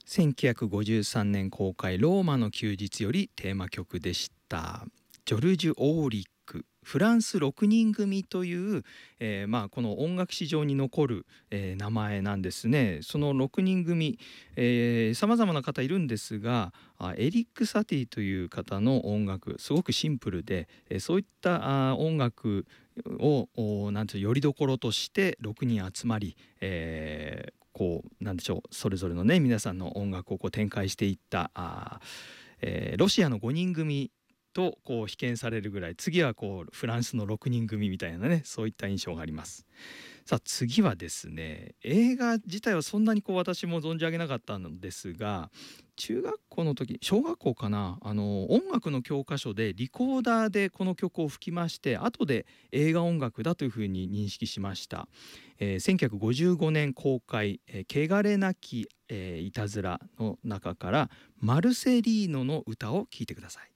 1953年公開ローマの休日よりテーマ曲でした。ジョルジュ・オーリック、フランス6人組という、この音楽史上に残る、名前なんですね。その6人組、さまざまな方いるんですが、エリック・サティという方の音楽すごくシンプルで、そういった音楽をなんていうよりどころとして6人集まり、なんでしょう、それぞれのね皆さんの音楽を展開していったロシアの5人組と比肩されるぐらい、次はフランスの6人組みたいなね、そういった印象があります。さあ次はですね、映画自体はそんなに私も存じ上げなかったのですが、中学校の時、小学校かな、音楽の教科書でリコーダーでこの曲を吹きまして、後で映画音楽だというふうに認識しました。1955年公開「汚れなき、いたずら」の中からマルセリーノの歌を聴いてください。